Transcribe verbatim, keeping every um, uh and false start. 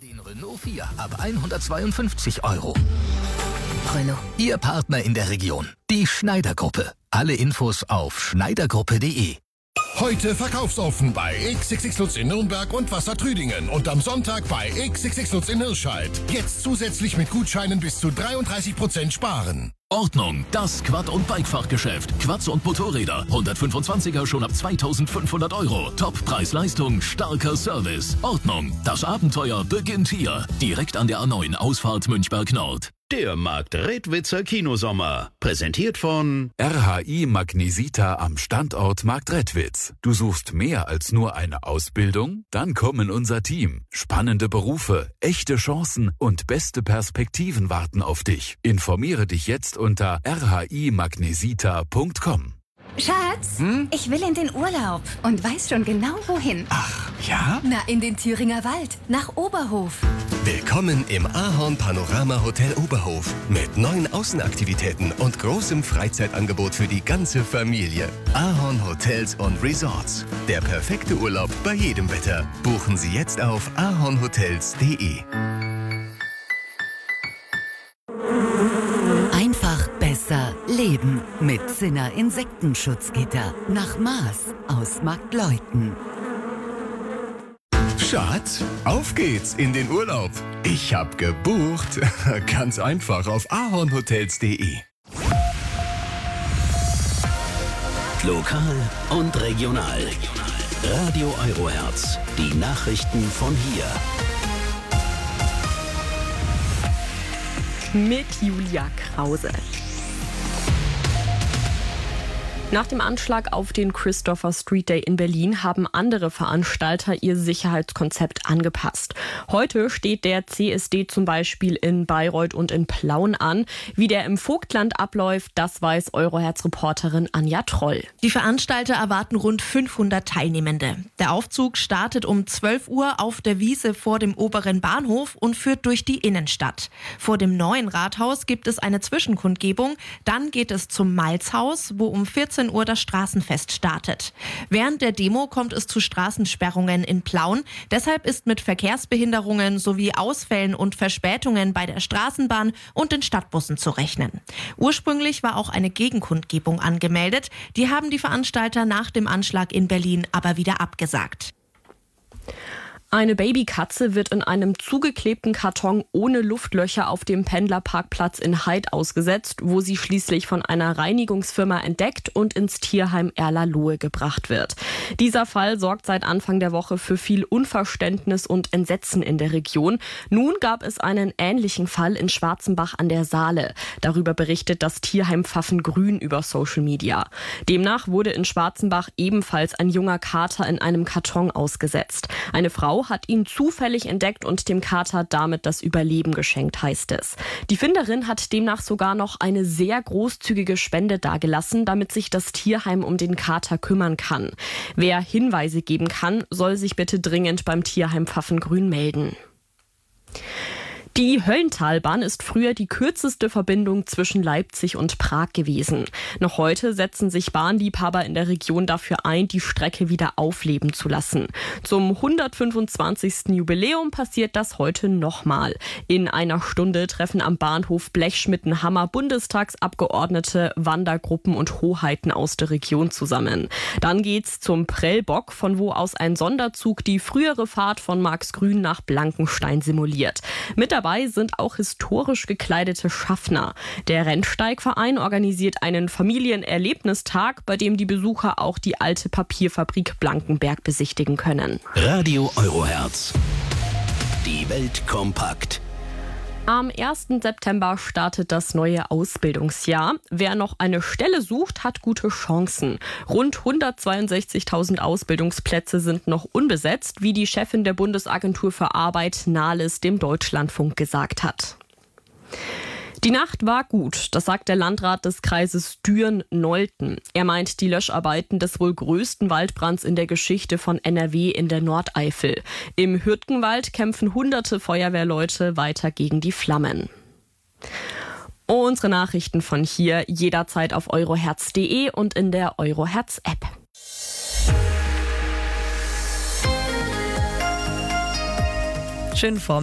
Den Renault vier ab hundertzweiundfünfzig Euro. Renault. Ihr Partner in der Region. Die Schneider-Gruppe. Alle Infos auf schneidergruppe punkt de. Heute verkaufsoffen bei X X X Lutz in Nürnberg und Wassertrüdingen und am Sonntag bei X X X Lutz in Hirscheid. Jetzt zusätzlich mit Gutscheinen bis zu dreiunddreißig Prozent sparen. Ordnung, das Quad- und Bikefahrgeschäft. Quads und Motorräder. hundertfünfundzwanziger schon ab zweitausendfünfhundert Euro. Top Preis-Leistung, starker Service. Ordnung, das Abenteuer beginnt hier. Direkt an der A neun Ausfahrt Münchberg Nord. Der Marktredwitzer Kinosommer. Präsentiert von R H I Magnesita am Standort Marktredwitz. Du suchst mehr als nur eine Ausbildung? Dann komm in unser Team. Spannende Berufe, echte Chancen und beste Perspektiven warten auf dich. Informiere dich jetzt unter r h i magnesita punkt com. Schatz, hm? ich will in den Urlaub und weiß schon genau wohin. Ach, ja? Na, in den Thüringer Wald, nach Oberhof. Willkommen im Ahorn Panorama Hotel Oberhof mit neuen Außenaktivitäten und großem Freizeitangebot für die ganze Familie. Ahorn Hotels und Resorts. Der perfekte Urlaub bei jedem Wetter. Buchen Sie jetzt auf ahornhotels punkt de. Einfach besser leben mit Zinner Insektenschutzgitter nach Maß aus Marktleuten. Schatz, auf geht's in den Urlaub. Ich hab gebucht. Ganz einfach auf ahornhotels punkt de. Lokal und regional. Radio Eurohertz. Die Nachrichten von hier. Mit Julia Krause. Nach dem Anschlag auf den Christopher Street Day in Berlin haben andere Veranstalter ihr Sicherheitskonzept angepasst. Heute steht der C S D zum Beispiel in Bayreuth und in Plauen an. Wie der im Vogtland abläuft, das weiß Eurohertz-Reporterin Anja Troll. Die Veranstalter erwarten rund fünfhundert Teilnehmende. Der Aufzug startet um zwölf Uhr auf der Wiese vor dem oberen Bahnhof und führt durch die Innenstadt. Vor dem neuen Rathaus gibt es eine Zwischenkundgebung. Dann geht es zum Malzhaus, wo um vierzehn Uhr das Straßenfest startet. Während der Demo kommt es zu Straßensperrungen in Plauen. Deshalb ist mit Verkehrsbehinderungen sowie Ausfällen und Verspätungen bei der Straßenbahn und den Stadtbussen zu rechnen. Ursprünglich war auch eine Gegenkundgebung angemeldet. Die haben die Veranstalter nach dem Anschlag in Berlin aber wieder abgesagt. Eine Babykatze wird in einem zugeklebten Karton ohne Luftlöcher auf dem Pendlerparkplatz in Heid ausgesetzt, wo sie schließlich von einer Reinigungsfirma entdeckt und ins Tierheim Erla-Lohe gebracht wird. Dieser Fall sorgt seit Anfang der Woche für viel Unverständnis und Entsetzen in der Region. Nun gab es einen ähnlichen Fall in Schwarzenbach an der Saale. Darüber berichtet das Tierheim Pfaffengrün über Social Media. Demnach wurde in Schwarzenbach ebenfalls ein junger Kater in einem Karton ausgesetzt. Eine Frau hat ihn zufällig entdeckt und dem Kater damit das Überleben geschenkt, heißt es. Die Finderin hat demnach sogar noch eine sehr großzügige Spende dagelassen, damit sich das Tierheim um den Kater kümmern kann. Wer Hinweise geben kann, soll sich bitte dringend beim Tierheim Pfaffengrün melden. Die Höllentalbahn ist früher die kürzeste Verbindung zwischen Leipzig und Prag gewesen. Noch heute setzen sich Bahnliebhaber in der Region dafür ein, die Strecke wieder aufleben zu lassen. Zum hundertfünfundzwanzigsten Jubiläum passiert das heute nochmal. In einer Stunde treffen am Bahnhof Blechschmitten-Hammer Bundestagsabgeordnete, Wandergruppen und Hoheiten aus der Region zusammen. Dann geht's zum Prellbock, von wo aus ein Sonderzug die frühere Fahrt von Marxgrün nach Blankenstein simuliert. Mit dabei sind auch historisch gekleidete Schaffner. Der Rennsteigverein organisiert einen Familienerlebnistag, bei dem die Besucher auch die alte Papierfabrik Blankenberg besichtigen können. Radio Eurohertz. Die Welt kompakt. Am ersten September startet das neue Ausbildungsjahr. Wer noch eine Stelle sucht, hat gute Chancen. Rund hundertzweiundsechzigtausend Ausbildungsplätze sind noch unbesetzt, wie die Chefin der Bundesagentur für Arbeit Nahles dem Deutschlandfunk gesagt hat. Die Nacht war gut, das sagt der Landrat des Kreises Düren-Nolten. Er meint die Löscharbeiten des wohl größten Waldbrands in der Geschichte von N R W in der Nordeifel. Im Hürtgenwald kämpfen hunderte Feuerwehrleute weiter gegen die Flammen. Unsere Nachrichten von hier jederzeit auf eurohertz punkt de und in der Eurohertz-App. Schönen Vormittag.